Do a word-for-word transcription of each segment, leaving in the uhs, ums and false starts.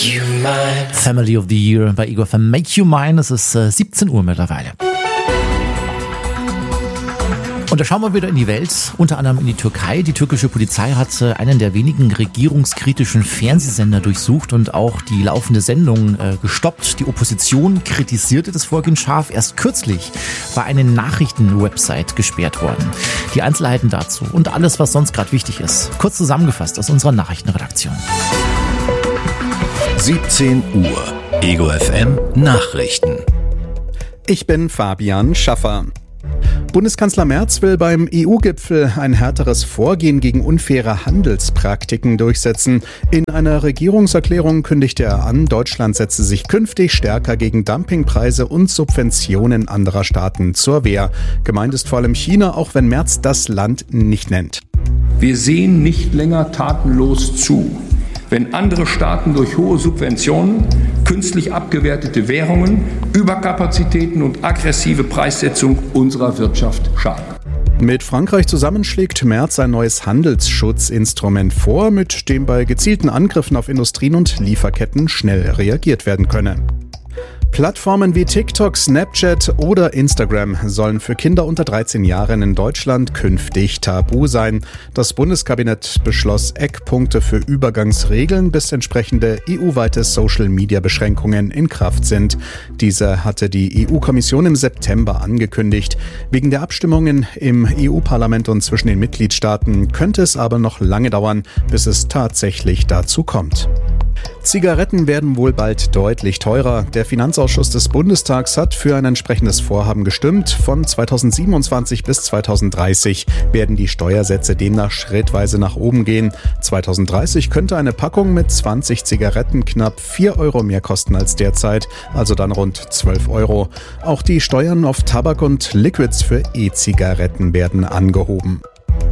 Family of the Year bei Igor von Make You Mine. Es ist äh, siebzehn Uhr mittlerweile. Und da schauen wir wieder in die Welt, unter anderem in die Türkei. Die türkische Polizei hat äh, einen der wenigen regierungskritischen Fernsehsender durchsucht und auch die laufende Sendung äh, gestoppt. Die Opposition kritisierte das Vorgehen scharf. Erst kürzlich war eine Nachrichtenwebsite gesperrt worden. Die Einzelheiten dazu und alles, was sonst gerade wichtig ist, kurz zusammengefasst aus unserer Nachrichtenredaktion. siebzehn Uhr, Ego F M Nachrichten. Ich bin Fabian Schaffer. Bundeskanzler Merz will beim E U-Gipfel ein härteres Vorgehen gegen unfaire Handelspraktiken durchsetzen. In einer Regierungserklärung kündigte er an, Deutschland setze sich künftig stärker gegen Dumpingpreise und Subventionen anderer Staaten zur Wehr. Gemeint ist vor allem China, auch wenn Merz das Land nicht nennt. Wir sehen nicht länger tatenlos zu, wenn andere Staaten durch hohe Subventionen, künstlich abgewertete Währungen, Überkapazitäten und aggressive Preissetzung unserer Wirtschaft schaden. Mit Frankreich zusammen schlägt Merz ein neues Handelsschutzinstrument vor, mit dem bei gezielten Angriffen auf Industrien und Lieferketten schnell reagiert werden könne. Plattformen wie TikTok, Snapchat oder Instagram sollen für Kinder unter dreizehn Jahren in Deutschland künftig tabu sein. Das Bundeskabinett beschloss Eckpunkte für Übergangsregeln, bis entsprechende E U-weite Social-Media-Beschränkungen in Kraft sind. Diese hatte die E U-Kommission im September angekündigt. Wegen der Abstimmungen im E U-Parlament und zwischen den Mitgliedstaaten könnte es aber noch lange dauern, bis es tatsächlich dazu kommt. Zigaretten werden wohl bald deutlich teurer. Der Finanzausschuss des Bundestags hat für ein entsprechendes Vorhaben gestimmt. Von zweitausendsiebenundzwanzig bis zweitausenddreißig werden die Steuersätze demnach schrittweise nach oben gehen. zweitausenddreißig könnte eine Packung mit zwanzig Zigaretten knapp vier Euro mehr kosten als derzeit, also dann rund zwölf Euro. Auch die Steuern auf Tabak und Liquids für E-Zigaretten werden angehoben.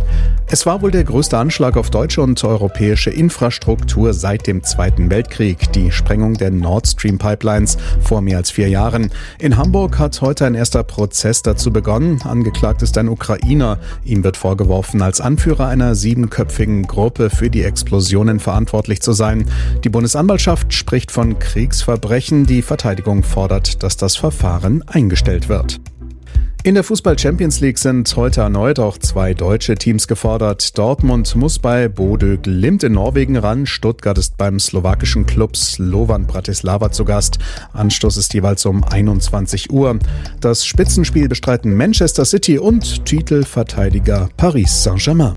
Es war wohl der größte Anschlag auf deutsche und europäische Infrastruktur seit dem Zweiten Weltkrieg, die Sprengung der Nord Stream Pipelines vor mehr als vier Jahren. In Hamburg hat heute ein erster Prozess dazu begonnen. Angeklagt ist ein Ukrainer. Ihm wird vorgeworfen, als Anführer einer siebenköpfigen Gruppe für die Explosionen verantwortlich zu sein. Die Bundesanwaltschaft spricht von Kriegsverbrechen. Die Verteidigung fordert, dass das Verfahren eingestellt wird. In der Fußball-Champions League sind heute erneut auch zwei deutsche Teams gefordert. Dortmund muss bei Bodø Glimt in Norwegen ran. Stuttgart ist beim slowakischen Klub Slovan Bratislava zu Gast. Anstoß ist jeweils um einundzwanzig Uhr. Das Spitzenspiel bestreiten Manchester City und Titelverteidiger Paris Saint-Germain.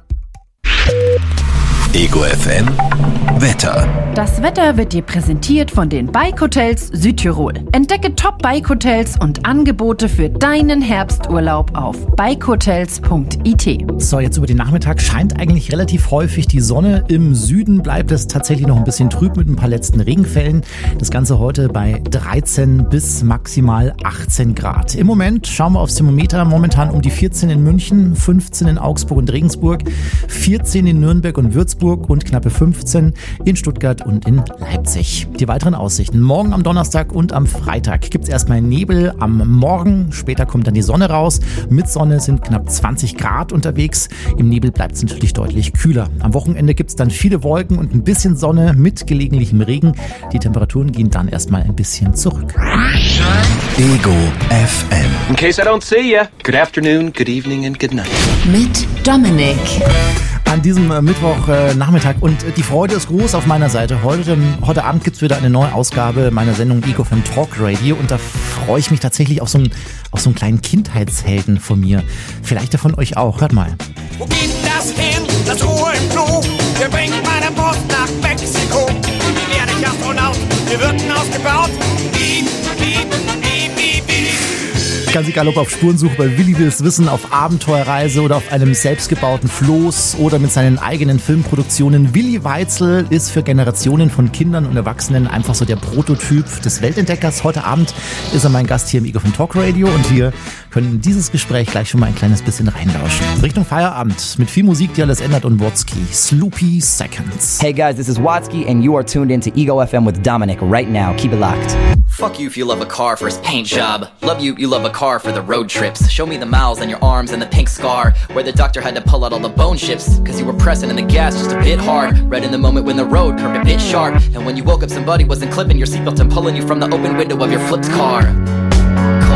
Ego F M Wetter. Das Wetter wird dir präsentiert von den Bike Hotels Südtirol. Entdecke Top Bike Hotels und Angebote für deinen Herbsturlaub auf bike hotels punkt i t. So, jetzt über den Nachmittag scheint eigentlich relativ häufig die Sonne. Im Süden bleibt es tatsächlich noch ein bisschen trüb mit ein paar letzten Regenfällen. Das Ganze heute bei dreizehn bis maximal achtzehn Grad. Im Moment schauen wir aufs Thermometer, momentan um die vierzehn in München, fünfzehn in Augsburg und Regensburg, vierzehn in Nürnberg und Würzburg und knappe fünfzehn in Stuttgart und in Leipzig. Die weiteren Aussichten: Morgen am Donnerstag und am Freitag gibt es erstmal Nebel am Morgen, später kommt dann die Sonne raus. Mit Sonne sind knapp zwanzig Grad unterwegs. Im Nebel bleibt es natürlich deutlich kühler. Am Wochenende gibt es dann viele Wolken und ein bisschen Sonne mit gelegentlichem Regen. Die Temperaturen gehen dann erstmal ein bisschen zurück. Ego F M. In case I don't see ya, good afternoon, good evening and good night. Mit Dominik. An diesem äh, Mittwochnachmittag äh, und äh, die Freude ist groß auf meiner Seite. Heute, heute Abend gibt es wieder eine neue Ausgabe meiner Sendung Ego F M Talk Radio und da freue ich mich tatsächlich auf so, einen, auf so einen kleinen Kindheitshelden von mir. Vielleicht der von euch auch. Hört mal. Wo geht das hin, das Ruhe im Flug? Wir bringen meine Post nach Mexiko. Wir werden nicht Astronaut, wir würden ausgebaut. Piep, piep, piep, piep, piep. Ganz egal, ob auf Spurensuche bei Willi will's wissen, auf Abenteuerreise oder auf einem selbstgebauten Floß oder mit seinen eigenen Filmproduktionen. Willi Weitzel ist für Generationen von Kindern und Erwachsenen einfach so der Prototyp des Weltentdeckers. Heute Abend ist er mein Gast hier im Ego F M Talk Radio und wir können in dieses Gespräch gleich schon mal ein kleines bisschen reinlauschen. Richtung Feierabend mit viel Musik, die alles ändert und Watsky. Sloopy Seconds. Hey guys, this is Watsky and you are tuned into Ego F M with Dominic right now. Keep it locked. Fuck you if you love a car for its paint job. Love you, you love a car for the road trips. Show me the miles on your arms and the pink scar where the doctor had to pull out all the bone chips cause you were pressing in the gas just a bit hard. Right in the moment when the road curved a bit sharp. And when you woke up somebody wasn't clipping your seatbelt and pulling you from the open window of your flipped car.